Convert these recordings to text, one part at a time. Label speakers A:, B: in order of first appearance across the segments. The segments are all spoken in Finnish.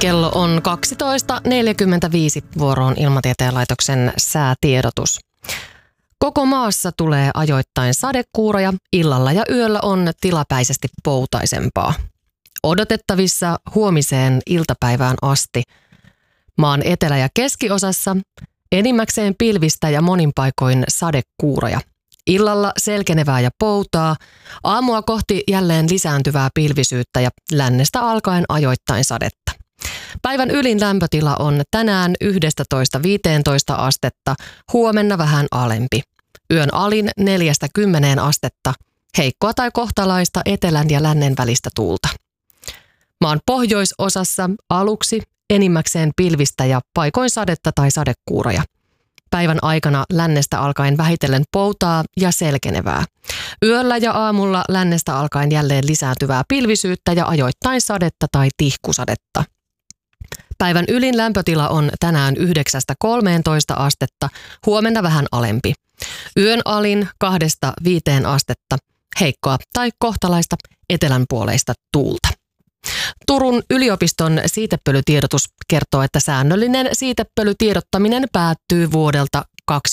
A: Kello on 12.45, vuoroon Ilmatieteen laitoksen säätiedotus. Koko maassa tulee ajoittain sadekuuroja, illalla ja yöllä on tilapäisesti poutaisempaa. Odotettavissa huomiseen iltapäivään asti. Maan etelä- ja keskiosassa enimmäkseen pilvistä ja monin paikoin sadekuuroja. Illalla selkenevää ja poutaa, aamua kohti jälleen lisääntyvää pilvisyyttä ja lännestä alkaen ajoittain sadetta. Päivän ylin lämpötila on tänään 11-15 astetta, huomenna vähän alempi. Yön alin 4-10 astetta, heikkoa tai kohtalaista etelän ja lännen välistä tuulta. Maan pohjoisosassa aluksi enimmäkseen pilvistä ja paikoin sadetta tai sadekuuroja. Päivän aikana lännestä alkaen vähitellen poutaa ja selkenevää. Yöllä ja aamulla lännestä alkaen jälleen lisääntyvää pilvisyyttä ja ajoittain sadetta tai tihkusadetta. Päivän ylin lämpötila on tänään 9-13 astetta, huomenna vähän alempi. Yön alin 2-5 astetta, heikkoa tai kohtalaista etelänpuoleista tuulta. Turun yliopiston siitepölytiedotus kertoo, että säännöllinen siitepölytiedottaminen päättyy vuodelta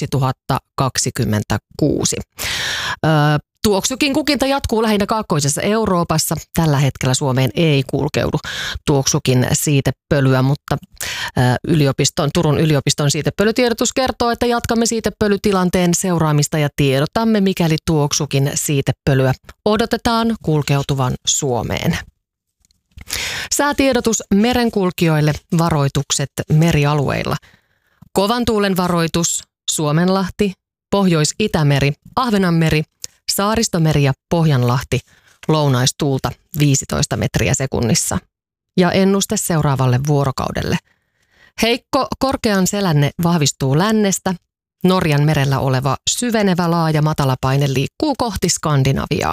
A: 2026. Tuoksukin kukinta jatkuu lähinnä kaakkoisessa Euroopassa. Tällä hetkellä Suomeen ei kulkeudu tuoksukin siitepölyä, mutta Turun yliopiston siitepölytiedotus kertoo, että jatkamme siitepölytilanteen seuraamista ja tiedotamme, mikäli tuoksukin siitepölyä odotetaan kulkeutuvan Suomeen. Säätiedotus merenkulkijoille, varoitukset merialueilla. Kovan tuulen varoitus Suomenlahti, Pohjois-Itämeri, Ahvenanmeri, Saaristomeri ja Pohjanlahti, lounaistuulta 15 metriä sekunnissa. Ja ennuste seuraavalle vuorokaudelle. Heikko korkean selänne vahvistuu lännestä. Norjan merellä oleva syvenevä laaja matalapaine liikkuu kohti Skandinaviaa.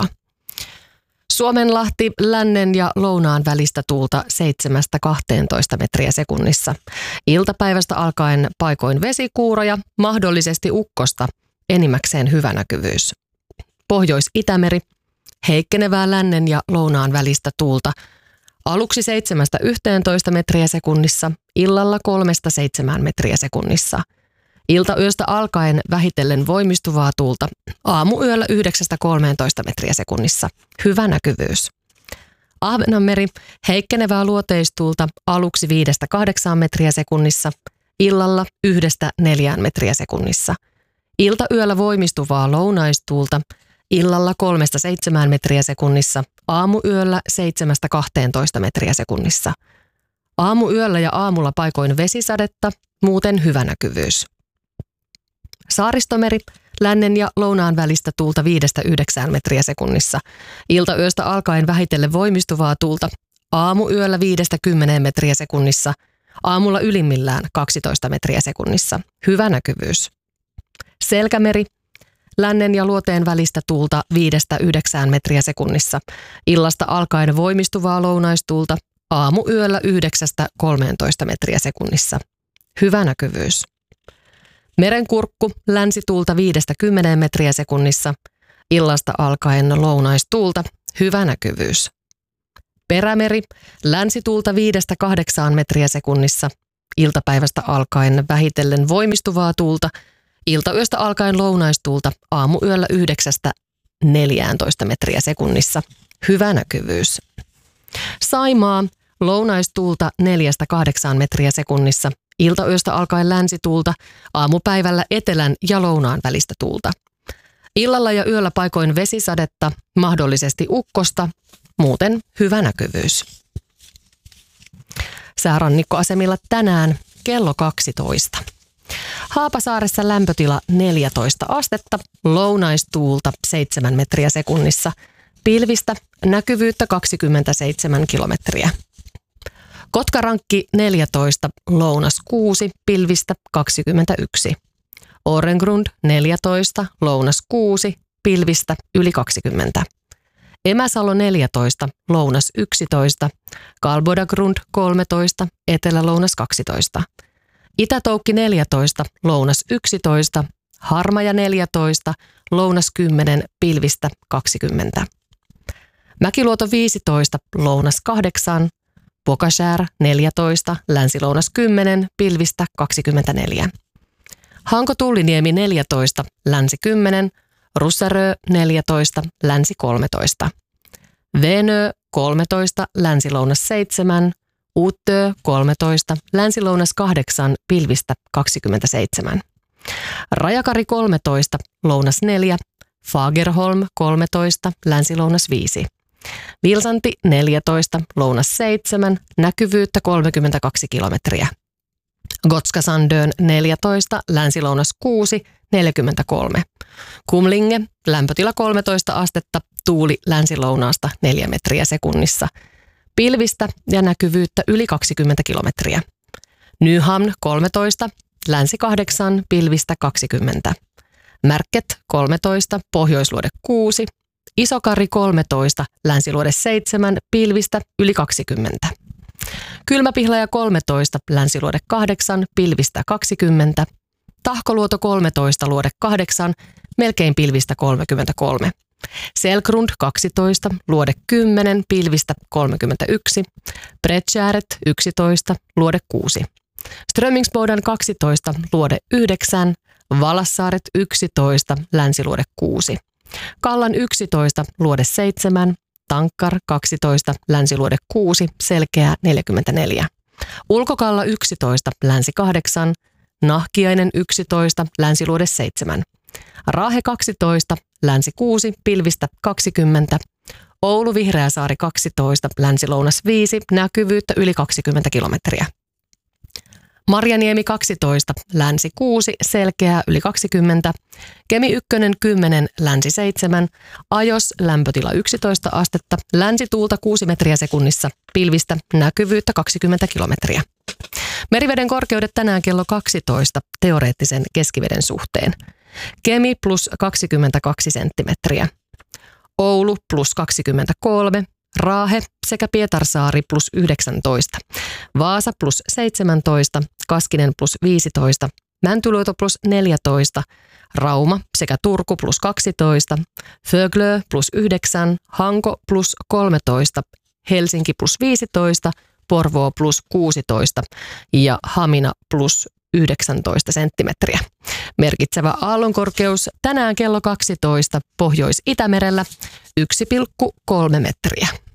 A: Suomenlahti, lännen ja lounaan välistä tuulta 7-12 metriä sekunnissa. Iltapäivästä alkaen paikoin vesikuuroja, mahdollisesti ukkosta, enimmäkseen hyvä näkyvyys. Pohjois-Itämeri, heikkenevää lännen ja lounaan välistä tuulta. Aluksi 7-11 metriä sekunnissa, illalla 3-7 metriä sekunnissa. Iltayöstä alkaen vähitellen voimistuvaa tuulta, aamuyöllä 9-13 metriä sekunnissa. Hyvä näkyvyys. Ahvenanmeri, heikkenevää luoteistuulta, aluksi 5-8 metriä sekunnissa, illalla 1-4 metriä sekunnissa. Iltayöllä voimistuvaa lounaistuulta, illalla 3-7 metriä sekunnissa, aamuyöllä 7-12 metriä sekunnissa. Aamuyöllä ja aamulla paikoin vesisadetta, muuten hyvä näkyvyys. Saaristomeri, lännen ja lounaan välistä tuulta 5-9 metriä sekunnissa. Iltayöstä alkaen vähitellen voimistuvaa tuulta, aamuyöllä 5-10 metriä sekunnissa, aamulla ylimmillään 12 metriä sekunnissa. Hyvä näkyvyys. Selkämeri, lännen ja luoteen välistä tuulta 5-9 metriä sekunnissa. Illasta alkaen voimistuvaa lounaistuulta, aamuyöllä 9-13 metriä sekunnissa. Hyvä näkyvyys. Merenkurkku, länsituulta 5-10 metriä sekunnissa, illasta alkaen lounaistuulta, hyvä näkyvyys. Perämeri, länsituulta 5-8 metriä sekunnissa, iltapäivästä alkaen vähitellen voimistuvaa tuulta, iltayöstä alkaen lounaistuulta, aamuyöllä 9-14 metriä sekunnissa, hyvä näkyvyys. Saimaa, lounaistuulta 4-8 metriä sekunnissa, iltayöstä alkaen länsituulta, aamupäivällä etelän ja lounaan välistä tuulta. Illalla ja yöllä paikoin vesisadetta, mahdollisesti ukkosta, muuten hyvä näkyvyys. Säärannikkoasemilla tänään kello 12. Haapasaaressa lämpötila 14 astetta, lounaistuulta 7 metriä sekunnissa, pilvistä, näkyvyyttä 27 kilometriä. Kotkarankki 14, lounas 6, pilvistä 21. Årengrund 14, lounas 6, pilvistä yli 20. Emäsalo 14, lounas 11, Kalbodagrund 13, etelä-lounas 12. Itätoukki 14, lounas 11, Harmaja 14, lounas 10, pilvistä 20. Mäkiluoto 15, lounas 8, Pocasär 14, länsi-lounas 10, pilvistä 24. Hanko-Tulliniemi 14, länsi 10, Russarö 14, länsi 13. Venö 13, länsi-lounas 7, Uttö 13, länsi-lounas 8, pilvistä 27. Rajakari 13, lounas 4, Fagerholm 13, länsi-lounas 5. Vilsanti 14, lounas 7, näkyvyyttä 32 kilometriä. Gotskasandön 14, länsi-lounas 6, 43. Kumlinge, lämpötila 13 astetta, tuuli länsi-lounaasta 4 metriä sekunnissa. Pilvistä ja näkyvyyttä yli 20 kilometriä. Nyhamn 13, länsi 8, pilvistä 20. Märket 13, pohjoisluode 6. Isokari 13, länsiluode 7, pilvistä yli 20. Kylmäpihlaja 13, länsiluode 8, pilvistä 20. Tahkoluoto 13, luode 8, melkein pilvistä 33. Selkrund 12, luode 10, pilvistä 31. Bredtjäret 11, luode 6. Strömingsboden 12, luode 9. Valassaaret 11, länsiluode 6. Kallan 11, luode 7. Tankkar 12, länsiluode 6, selkeä 44. Ulkokalla 11, länsi 8. Nahkiainen 11, länsiluode 7. Raahe 12, länsi 6, pilvistä 20. Oulu Vihreäsaari 12, länsi-lounas 5, näkyvyyttä yli 20 kilometriä. Marjaniemi 12, länsi 6, selkeää yli 20. Kemi 1 10, länsi 7. Ajos, lämpötila 11 astetta, länsituulta 6 metriä sekunnissa, pilvistä, näkyvyyttä 20 kilometriä. Meriveden korkeudet tänään kello 12 teoreettisen keskiveden suhteen. Kemi plus 22 senttimetriä. Oulu plus 23. Raahe sekä Pietarsaari plus 19. Vaasa plus 17. Kaskinen plus 15. Mäntyluoto plus 14. Rauma sekä Turku plus 12. Föglö plus 9. Hanko plus 13. Helsinki plus 15. Porvoo plus 16 ja Hamina plus 19 senttimetriä. Merkitsevä aallonkorkeus tänään kello 12 Pohjois-Itämerellä 1,3 metriä.